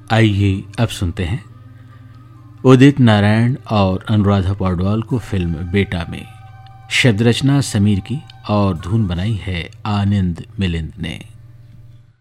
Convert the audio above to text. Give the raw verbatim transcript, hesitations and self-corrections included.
आइए अब सुनते हैं उदित नारायण और अनुराधा पौडवाल को फिल्म बेटा में। शब्द रचना समीर की और धुन बनाई है आनंद मिलिंद ने।